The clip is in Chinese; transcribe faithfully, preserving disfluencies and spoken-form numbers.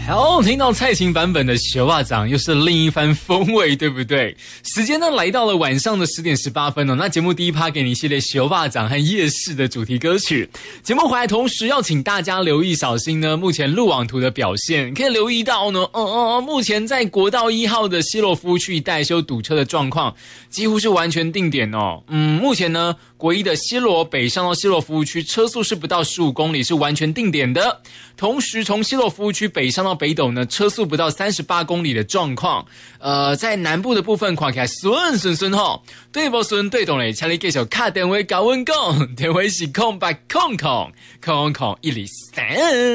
好，听到蔡琴版本的《小袜掌》又是另一番风味，对不对？时间呢来到了晚上的十点十八分哦。那节目第一趴给你一系列小袜掌和夜市的主题歌曲。节目回来同时要请大家留意小心呢，目前路网图的表现可以留意到呢，嗯嗯，目前在国道一号的西螺服务区一带修堵车的状况几乎是完全定点哦。嗯，目前呢国一的西螺北上到西螺服务区车速是不到十五公里，是完全定点的。同时从西螺服务区北上到北斗呢，车速不到三十八公里的状况。呃，在南部的部分看起来顺顺顺吼，对不顺对懂嘞？请你继续打电话跟我讲，电话是空八空空空空一二三。